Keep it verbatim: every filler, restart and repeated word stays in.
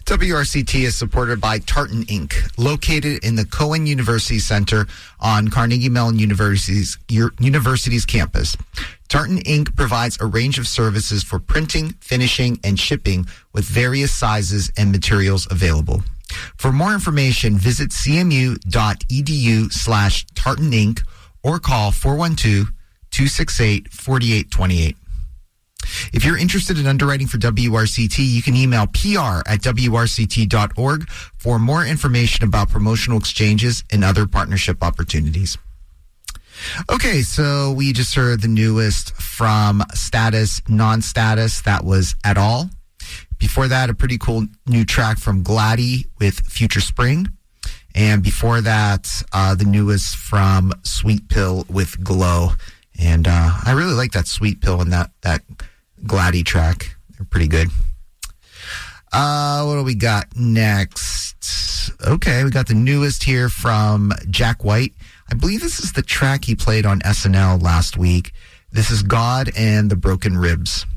W R C T is supported by Tartan Incorporated, located in the Cohen University Center on Carnegie Mellon University's, University's campus. Tartan Incorporated provides a range of services for printing, finishing, and shipping with various sizes and materials available. For more information, visit cmu.edu slash Tartan Incorporated or call four one two, two six eight, four eight two eight. If you're interested in underwriting for W R C T, you can email P R at W R C T dot org for more information about promotional exchanges and other partnership opportunities. Okay, so we just heard the newest from Status, Non-Status. That was At All. Before that, a pretty cool new track from Gladdy with Future Spring. And before that, uh, the newest from Sweet Pill with Glow. And uh, I really like that Sweet Pill and that, that Gladdy track. They're pretty good. Uh, what do we got next? Okay, we got the newest here from Jack White. I believe this is the track he played on S N L last week. This is God and the Broken Ribs.